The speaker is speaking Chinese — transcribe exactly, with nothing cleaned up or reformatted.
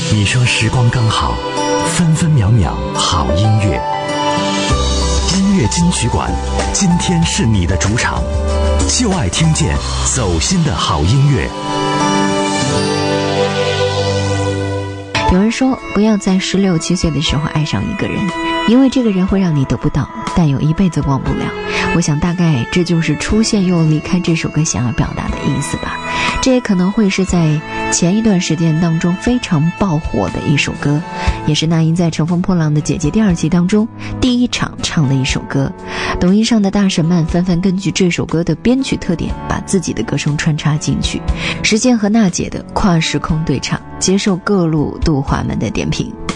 你说时光刚好，分分秒秒好音乐。音乐金曲馆，今天是你的主场，就爱听见走心的好音乐。 有人说，不要在十六七岁的时候爱上一个人，因为这个人会让你得不到，但有一辈子忘不了。我想大概这就是出现又离开这首歌想要表达的意思吧。这也可能会是在前一段时间当中非常爆火的一首歌，也是那英在《乘风破浪的姐姐》第二季当中第一场唱的一首歌。抖音上的大神们纷纷根据这首歌的编曲特点，把自己的歌声穿插进去，实现和娜姐的跨时空对唱，接受各路杜华们的点评。